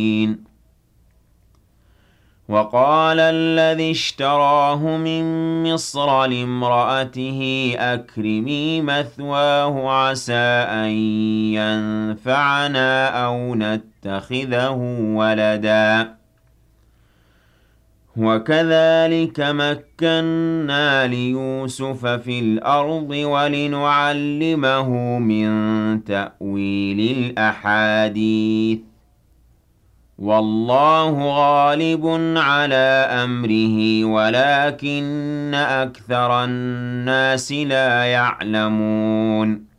وقال الذي اشتراه من مصر لامرأته أكرمي مثواه عسى أن ينفعنا أو نتخذه ولدا وكذلك مكنا ليوسف في الأرض ولنعلمه من تأويل الأحاديث والله غالب على أمره ولكن أكثر الناس لا يعلمون